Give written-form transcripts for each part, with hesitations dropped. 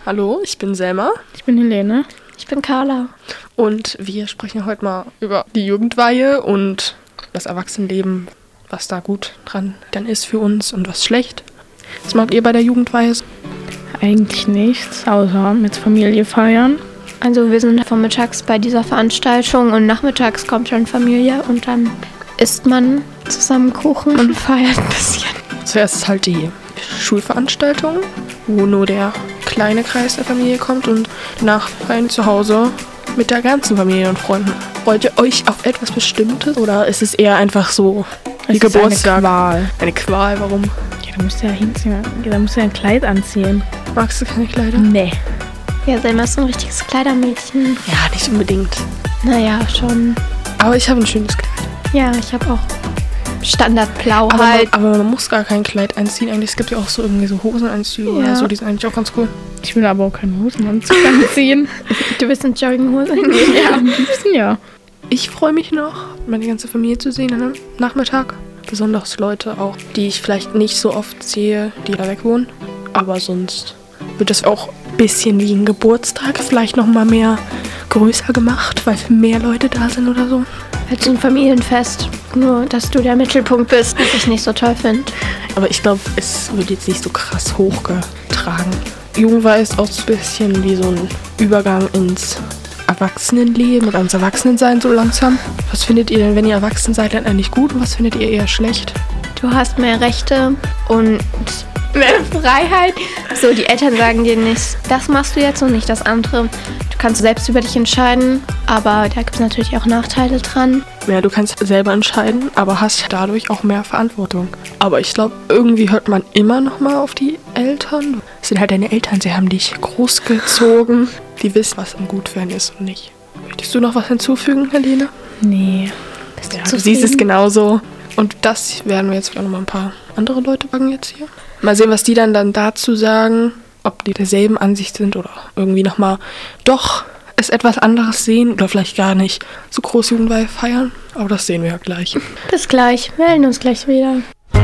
Hallo, ich bin Selma. Ich bin Helene. Ich bin Carla. Und wir sprechen heute mal über die Jugendweihe und das Erwachsenenleben, was da gut dran dann ist für uns und was schlecht. Was macht ihr bei der Jugendweihe? Eigentlich nichts, außer mit Familie feiern. Also wir sind vormittags bei dieser Veranstaltung und nachmittags kommt schon Familie und dann isst man zusammen Kuchen und feiert ein bisschen. Zuerst ist halt die Schulveranstaltung, wo nur der kleine Kreis der Familie kommt und danach feiern zu Hause mit der ganzen Familie und Freunden. Freut ihr euch auf etwas Bestimmtes oder ist es eher einfach so wie Geburtstag? Eine Qual. Eine Qual, warum? Ja, da musst du ja hinziehen. Da musst du ja ein Kleid anziehen. Magst du keine Kleider? Nee. Ja, Selma ist so ein richtiges Kleidermädchen. Ja, nicht unbedingt. Naja, schon. Aber ich habe ein schönes Kleid. Ja, ich habe auch Standardblau Aber halt. man muss gar kein Kleid anziehen. Eigentlich, es gibt ja auch so irgendwie so Hosenanzüge oder so, die sind eigentlich auch ganz cool. Ich will aber auch keine Hosenanzug anziehen. Du bist in Jogginghose? Ja, am liebsten ja. Ich freue mich noch, meine ganze Familie zu sehen am Nachmittag. Besonders Leute auch, die ich vielleicht nicht so oft sehe, die da weg wohnen. Aber sonst wird es auch ein bisschen wie ein Geburtstag, vielleicht noch mal mehr größer gemacht, weil mehr Leute da sind oder so. Halt so ein Familienfest. Nur, dass du der Mittelpunkt bist, was ich nicht so toll finde. Aber ich glaube, es wird jetzt nicht so krass hochgetragen. Jugendweihe ist auch so ein bisschen wie so ein Übergang ins Erwachsenenleben oder ins Erwachsenensein so langsam. Was findet ihr denn, wenn ihr erwachsen seid, dann eigentlich gut und was findet ihr eher schlecht? Du hast mehr Rechte und mehr Freiheit. So, die Eltern sagen dir nicht, das machst du jetzt und nicht das andere. Du kannst selbst über dich entscheiden, aber da gibt es natürlich auch Nachteile dran. Ja, du kannst selber entscheiden, aber hast dadurch auch mehr Verantwortung. Aber ich glaube, irgendwie hört man immer noch mal auf die Eltern. Das sind halt deine Eltern, sie haben dich großgezogen. Die wissen, was gut für einen ist und nicht. Möchtest du noch was hinzufügen, Helene? Nee. Ja, du siehst es genauso. Und das werden wir jetzt vielleicht noch mal ein paar andere Leute packen jetzt hier. Mal sehen, was die dann dazu sagen, ob die derselben Ansicht sind oder irgendwie noch mal doch es etwas anderes sehen oder vielleicht gar nicht so groß Jugendweihe feiern. Aber das sehen wir ja gleich. Bis gleich. Wir melden uns gleich wieder.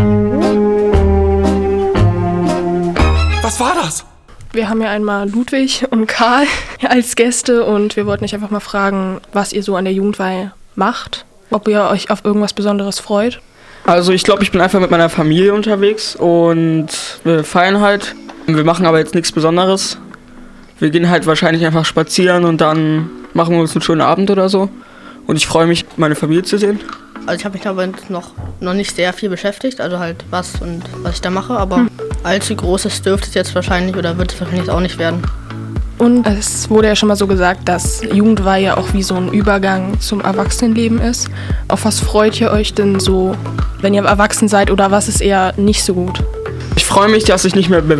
Was war das? Wir haben ja einmal Ludwig und Karl als Gäste und wir wollten euch einfach mal fragen, was ihr so an der Jugendweihe macht. Ob ihr euch auf irgendwas Besonderes freut. Also ich glaube, ich bin einfach mit meiner Familie unterwegs und wir feiern halt. Wir machen aber jetzt nichts Besonderes. Wir gehen halt wahrscheinlich einfach spazieren und dann machen wir uns einen schönen Abend oder so. Und ich freue mich, meine Familie zu sehen. Also ich habe mich damit noch nicht sehr viel beschäftigt, also halt was ich da mache, aber allzu großes dürfte es jetzt wahrscheinlich oder wird es wahrscheinlich auch nicht werden. Und es wurde ja schon mal so gesagt, dass Jugendweihe auch wie so ein Übergang zum Erwachsenenleben ist. Auf was freut ihr euch denn so, wenn ihr erwachsen seid oder was ist eher nicht so gut? Ich freue mich, dass ich nicht mehr